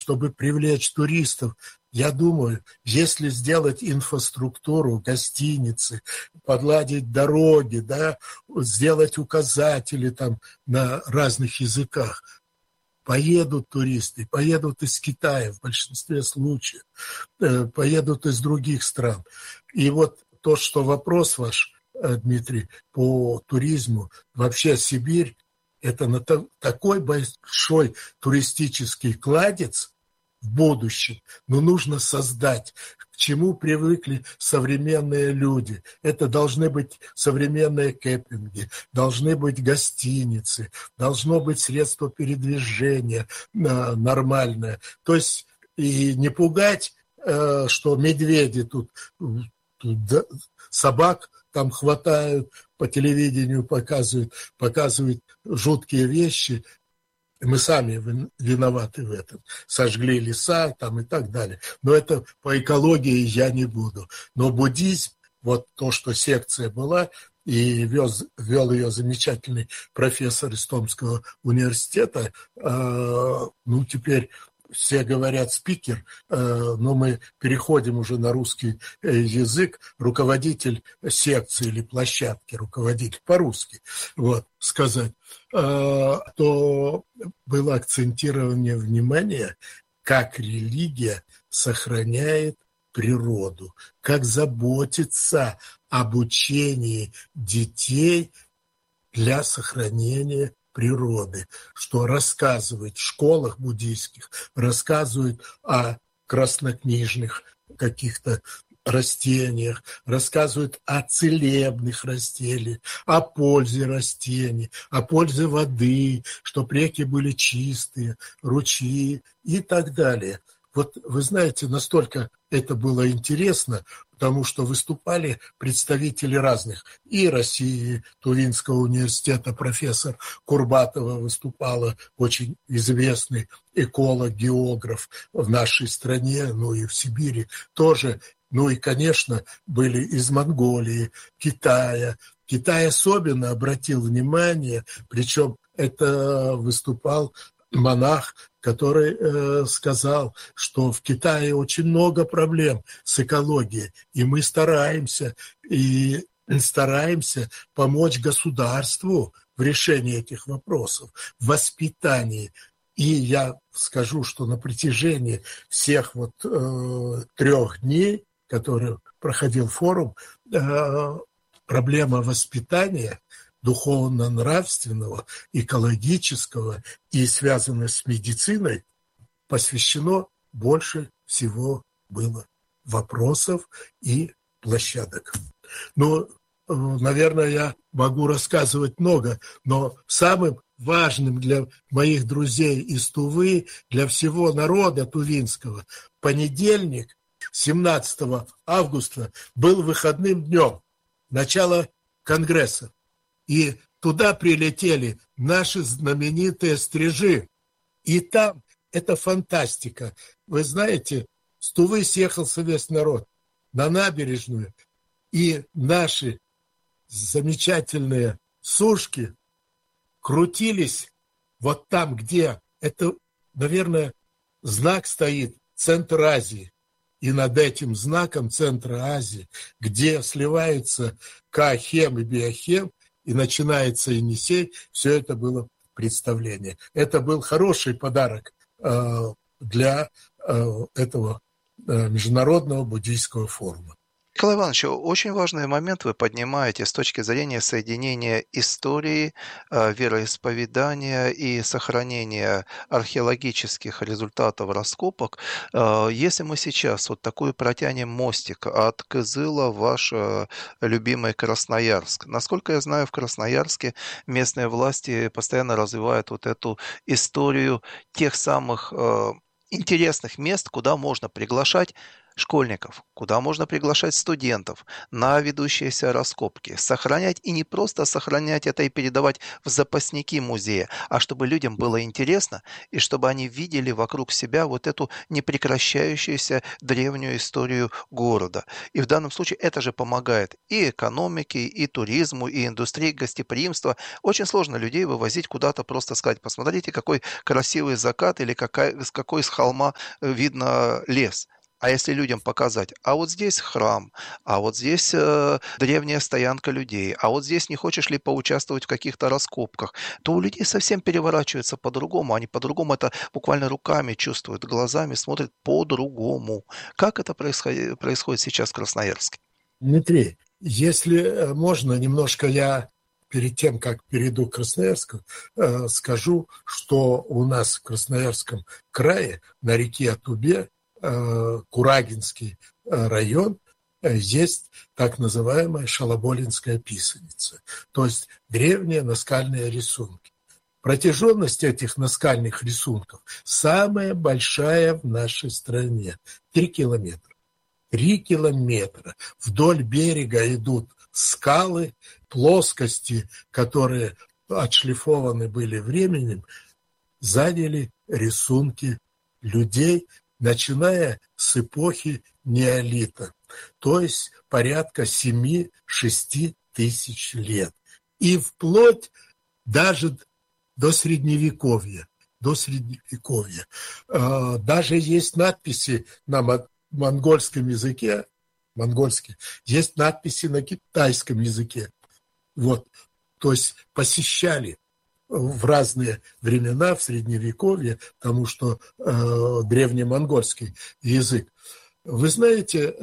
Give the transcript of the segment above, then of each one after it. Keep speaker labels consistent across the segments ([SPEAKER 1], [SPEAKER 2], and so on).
[SPEAKER 1] чтобы привлечь туристов, я думаю, если сделать инфраструктуру, гостиницы, подладить дороги, да, сделать указатели там на разных языках, поедут туристы, поедут из Китая в большинстве случаев, поедут из других стран. И вот то, что вопрос ваш, Дмитрий, по туризму, вообще Сибирь – это такой большой туристический кладезь в будущем, но нужно создать, к чему привыкли современные люди. Это должны быть современные кемпинги, должны быть гостиницы, должно быть средство передвижения нормальное. То есть и не пугать, что медведи тут собак там хватают, по телевидению показывают жуткие вещи. Мы сами виноваты в этом. Сожгли леса там и так далее. Но это по экологии я не буду. Но буддизм, вот то, что секция была, и вел ее замечательный профессор из Томского университета, теперь все говорят спикер, но мы переходим уже на русский язык, руководитель секции или площадки, руководитель по-русски, вот, сказать, то было акцентирование внимания, как религия сохраняет природу, как заботится об учении детей для сохранения природы, что рассказывает в школах буддийских, рассказывает о краснокнижных каких-то растениях, рассказывают о целебных растениях, о пользе растений, о пользе воды, чтобы реки были чистые, ручьи и так далее. Вот вы знаете, настолько это было интересно, потому что выступали представители разных и России, Тувинского университета, профессор Курбатова выступала, очень известный эколог, географ в нашей стране, и в Сибири тоже. И, конечно, были из Монголии, Китая. Китай особенно обратил внимание, причем это выступал монах, который сказал, что в Китае очень много проблем с экологией, и мы стараемся помочь государству в решении этих вопросов, в воспитании. И я скажу, что на протяжении всех 3 дней, которые проходил форум, проблема воспитания духовно-нравственного, экологического и связанного с медициной посвящено больше всего было вопросов и площадок. Наверное, я могу рассказывать много, но самым важным для моих друзей из Тувы, для всего народа тувинского, понедельник, 17 августа, был выходным днем, начало Конгресса. И туда прилетели наши знаменитые стрижи. И там это фантастика. Вы знаете, с Тувы съехался весь народ на набережную. И наши замечательные сушки крутились вот там, где это, наверное, знак стоит, центр Азии. И над этим знаком центра Азии, где сливаются Каахем и Биохем, и начинается Енисей, все это было представление. Это был хороший подарок для этого международного буддийского форума.
[SPEAKER 2] Николай Иванович, очень важный момент вы поднимаете с точки зрения соединения истории, вероисповедания и сохранения археологических результатов раскопок. Если мы сейчас такой протянем мостик от Кызыла в ваш любимый Красноярск. Насколько я знаю, в Красноярске местные власти постоянно развивают эту историю тех самых интересных мест, куда можно приглашать школьников, куда можно приглашать студентов на ведущиеся раскопки. Сохранять и не просто сохранять это и передавать в запасники музея, а чтобы людям было интересно и чтобы они видели вокруг себя вот эту непрекращающуюся древнюю историю города. И в данном случае это же помогает и экономике, и туризму, и индустрии гостеприимства. Очень сложно людей вывозить куда-то, просто сказать: посмотрите, какой красивый закат или с какой с холма видно лес. А если людям показать, а вот здесь храм, а вот здесь древняя стоянка людей, а вот здесь не хочешь ли поучаствовать в каких-то раскопках, то у людей совсем переворачивается по-другому. Они по-другому это буквально руками чувствуют, глазами смотрят по-другому. Как это происходит сейчас в Красноярске?
[SPEAKER 1] Дмитрий, если можно, немножко я перед тем, как перейду к Красноярску, скажу, что у нас в Красноярском крае на реке Тубе, Курагинский район, есть так называемая Шалаболинская писаница, то есть древние наскальные рисунки. Протяженность этих наскальных рисунков самая большая в нашей стране – 3 километра. 3 километра. Вдоль берега идут скалы, плоскости, которые отшлифованы были временем, заняли рисунки людей, начиная с эпохи неолита, то есть порядка 7-6 тысяч лет. И вплоть даже до Средневековья. Даже есть надписи на монгольском языке, есть надписи на китайском языке. Вот. То есть посещали в разные времена, в Средневековье, потому что древнемонгольский язык. Вы знаете,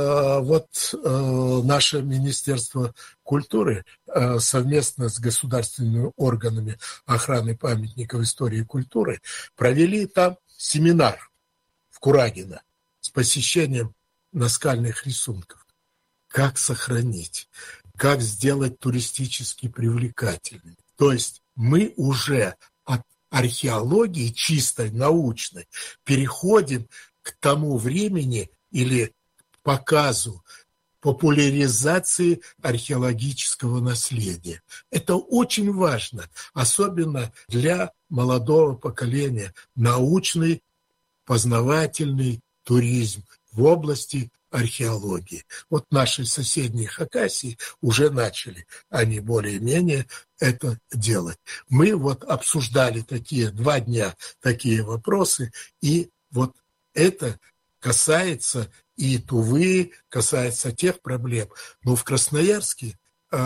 [SPEAKER 1] наше Министерство культуры совместно с государственными органами охраны памятников истории и культуры провели там семинар в Курагино с посещением наскальных рисунков. Как сохранить, как сделать туристически привлекательным. То есть мы уже от археологии чистой, научной переходим к тому времени или показу, популяризации археологического наследия. Это очень важно, особенно для молодого поколения. Научный, познавательный туризм в области археологии. Вот наши соседние Хакасии уже начали, они более-менее это делать. Мы обсуждали 2 дня такие вопросы, и это касается и Тувы, касается тех проблем. Но в Красноярске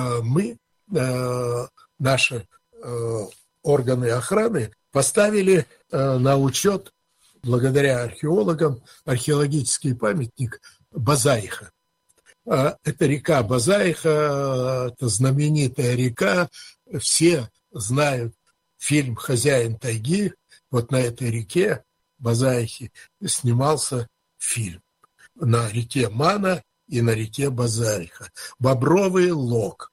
[SPEAKER 1] наши органы охраны поставили на учет, благодаря археологам, археологический памятник Базаиха. Это река Базаиха, это знаменитая река. Все знают фильм «Хозяин тайги». Вот на этой реке Базаихи снимался фильм. На реке Мана и на реке Базаиха. Бобровый Лог,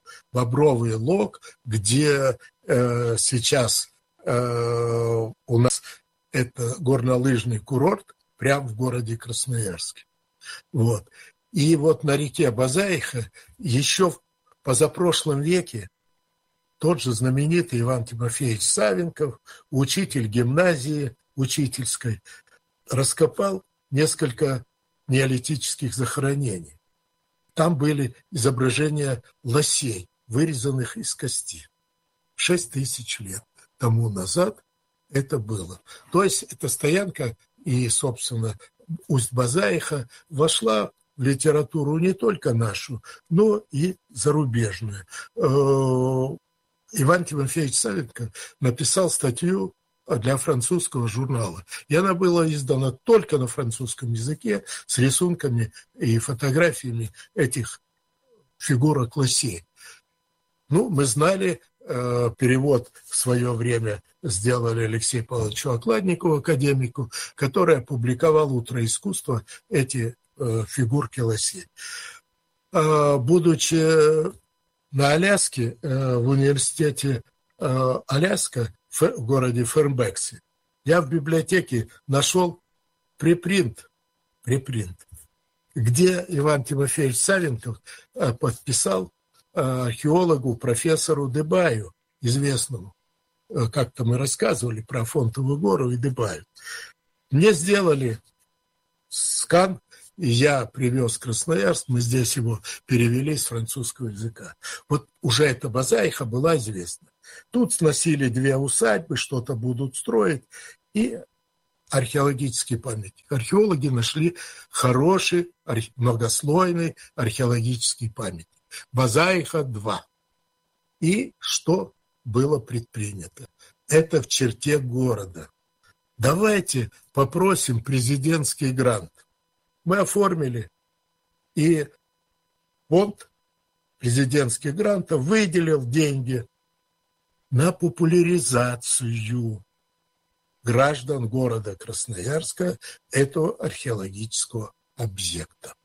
[SPEAKER 1] где сейчас у нас это горнолыжный курорт прямо в городе Красноярске. Вот. И на реке Базаиха еще в позапрошлом веке тот же знаменитый Иван Тимофеевич Савенков, учитель гимназии учительской, раскопал несколько неолитических захоронений. Там были изображения лосей, вырезанных из кости. 6 тысяч лет тому назад это было. То есть эта стоянка и, собственно, Усть-Базаиха вошла в литературу не только нашу, но и зарубежную. Иван Тимофеевич Савенков написал статью для французского журнала. И она была издана только на французском языке с рисунками и фотографиями этих фигурок лосей. Мы знали, перевод в свое время сделали Алексею Павловичу Окладникову, академику, который опубликовал «Утро искусства» эти фигурки лосей. Будучи на Аляске, в университете Аляска, в городе Фэрнбексе, я в библиотеке нашел препринт где Иван Тимофеевич Савенков подписал археологу, профессору Дебаю, известному. Как-то мы рассказывали про Афонтову гору и Дебаю. Мне сделали скан, и я привез в Красноярск, мы здесь его перевели с французского языка. Вот уже эта мозаика была известна. Тут сносили 2 усадьбы, что-то будут строить, и археологический памятник. Археологи нашли хороший, многослойный археологический памятник. Мозаика 2. И что было предпринято? Это в черте города. Давайте попросим президентский грант. Мы оформили, и фонд президентских грантов выделил деньги на популяризацию граждан города Красноярска этого археологического объекта.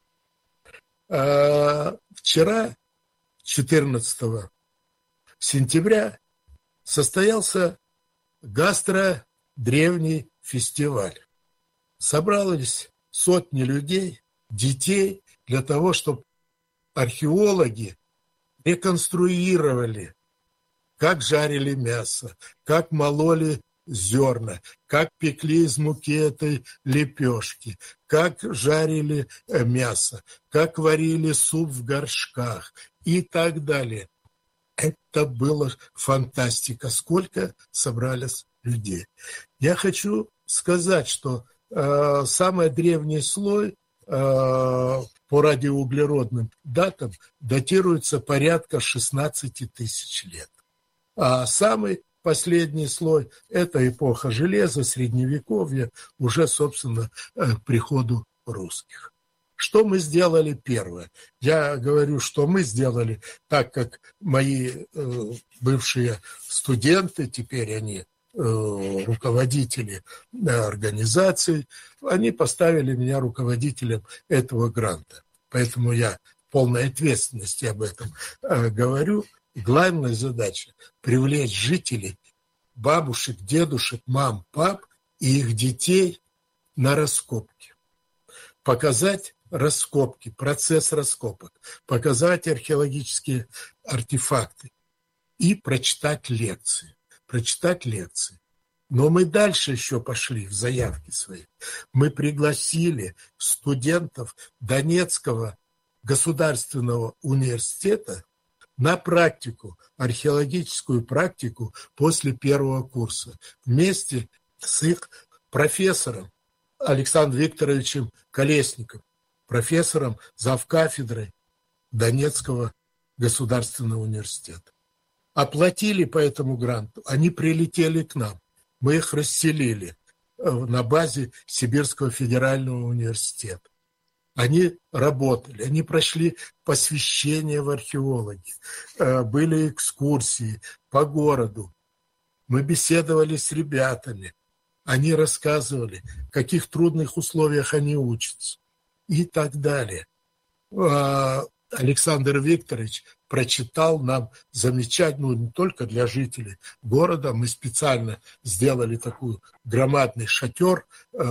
[SPEAKER 1] Вчера, 14 сентября, состоялся гастродревний фестиваль. Собрались сотни людей, детей, для того, чтобы археологи реконструировали, как жарили мясо, как мололи зерна, как пекли из муки этой лепешки, как жарили мясо, как варили суп в горшках и так далее. Это была фантастика. Сколько собрались людей. Я хочу сказать, что самый древний слой по радиоуглеродным датам датируется порядка 16 тысяч лет. А самый последний слой – это эпоха железа, средневековья, уже, собственно, к приходу русских. Что мы сделали первое? Я говорю, что мы сделали, так как мои бывшие студенты, теперь они руководители организаций, они поставили меня руководителем этого гранта. Поэтому я в полной ответственности об этом говорю. Главная задача – привлечь жителей, бабушек, дедушек, мам, пап и их детей на раскопки. Показать раскопки, процесс раскопок, показать археологические артефакты и прочитать лекции. Но мы дальше еще пошли в заявке своей. Мы пригласили студентов Донецкого государственного университета на практику, археологическую практику после 1 курса, вместе с их профессором Александром Викторовичем Колесником, профессором завкафедрой Донецкого государственного университета. Оплатили по этому гранту, они прилетели к нам, мы их расселили на базе Сибирского федерального университета. Они работали, они прошли посвящение в археологи, были экскурсии по городу. Мы беседовали с ребятами, они рассказывали, в каких трудных условиях они учатся и так далее. Александр Викторович прочитал нам замечательную, не только для жителей города, мы специально сделали такой громадный шатер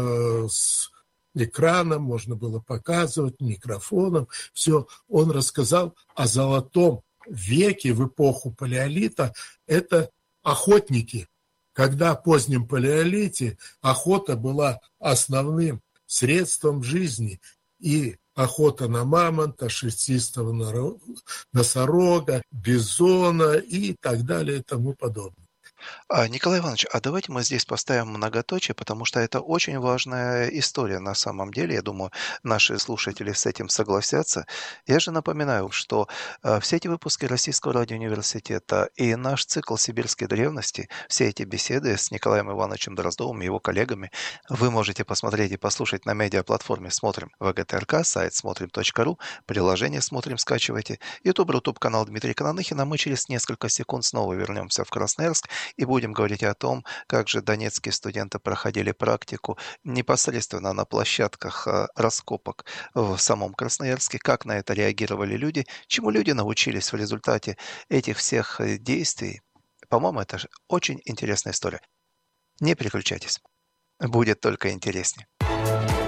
[SPEAKER 1] с экраном, можно было показывать, микрофоном, все. Он рассказал о золотом веке в эпоху палеолита. Это охотники. Когда в позднем палеолите охота была основным средством жизни, и охота на мамонта, шерстистого носорога, бизона и так далее и тому подобное.
[SPEAKER 2] Николай Иванович, а давайте мы здесь поставим многоточие, потому что это очень важная история на самом деле. Я думаю, наши слушатели с этим согласятся. Я же напоминаю, что все эти выпуски Российского радиоуниверситета и наш цикл «Сибирские древности», все эти беседы с Николаем Ивановичем Дроздовым и его коллегами вы можете посмотреть и послушать на медиаплатформе «Смотрим ВГТРК», сайт смотрим.ру, приложение «Смотрим» скачивайте, YouTube-канал Дмитрия Кананыхина. Мы через несколько секунд снова вернемся в Красноярск и будем говорить о том, как же донецкие студенты проходили практику непосредственно на площадках раскопок в самом Красноярске, как на это реагировали люди, чему люди научились в результате этих всех действий. По-моему, это очень интересная история. Не переключайтесь, будет только интереснее.